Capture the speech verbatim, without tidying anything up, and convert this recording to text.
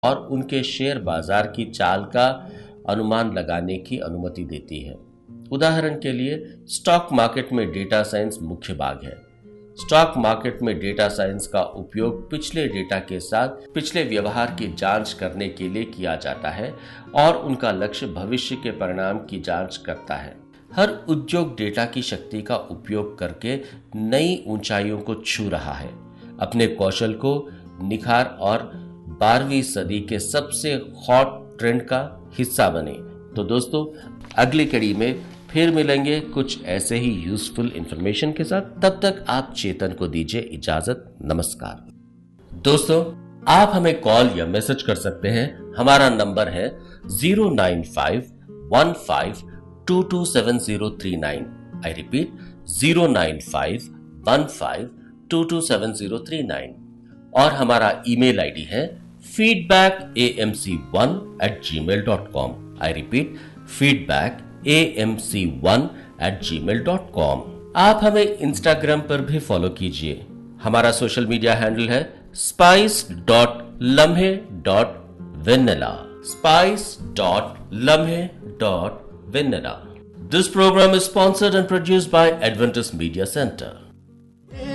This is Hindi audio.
और उनके शेयर बाजार की चाल का अनुमान लगाने की अनुमति देती है। उदाहरण के लिए स्टॉक मार्केट में डेटा साइंस मुख्य भाग है। स्टॉक मार्केट में डेटा साइंस का उपयोग पिछले डेटा के साथ पिछले व्यवहार की जांच करने के लिए किया जाता है और उनका लक्ष्य भविष्य के परिणाम की जांच करता है। हर उद्योग डेटा की शक्ति का उपयोग करके नई ऊंचाइयों को छू रहा है। अपने कौशल को निखार और बारहवीं सदी के सबसे हॉट ट्रेंड का हिस्सा बने। तो दोस्तों, अगली कड़ी में फिर मिलेंगे कुछ ऐसे ही यूजफुल इंफॉर्मेशन के साथ। तब तक आप चेतन को दीजिए इजाजत। नमस्कार दोस्तों, आप हमें कॉल या मैसेज कर सकते हैं। हमारा नंबर है zero nine five one five to to seven zero three nine. I repeat, zero nine five one five to to seven zero three nine. और हमारा ईमेल आईडी है feedback A M C one eight ji mail dot com. I repeat, feedback A M C one eight ji mail dot com. आप हमें इंस्टाग्राम पर भी फॉलो कीजिए। हमारा सोशल मीडिया हैंडल है स्पाइस डॉट लम्हे डॉट वेनिला। स्पाइस डॉट लम्हे dot vanilla. This program is sponsored and produced by Adventist Media Center.